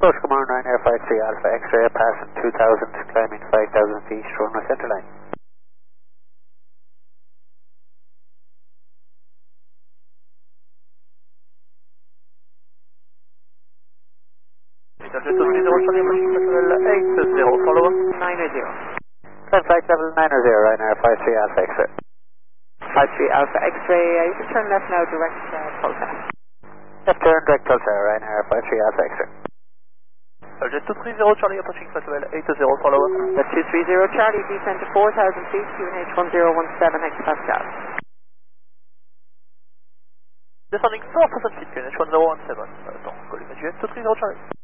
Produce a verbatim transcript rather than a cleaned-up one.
Approach Command nine Air five three Alpha X-ray, passing two thousand, climbing five thousand feet, runway center line. Jet two three zero, Charlie, approaching flight level eight zero, follow up. nine zero. Climb flight level nine zero, Ryanair five three Alpha X-ray. five three Alpha X-ray, uh, you can turn left now, direct uh, Tulsa. Left turn, direct Tulsa, Ryanair five three Alpha X-ray. Jet two three zero, Charlie, approaching flight level eight zero, follow up. Jet two three zero, Charlie, descend to four thousand feet, Q N H one zero one seven hectopascal. Descending four thousand feet, Q N H one zero one seven. Attends, colline Jet two three zero, Charlie.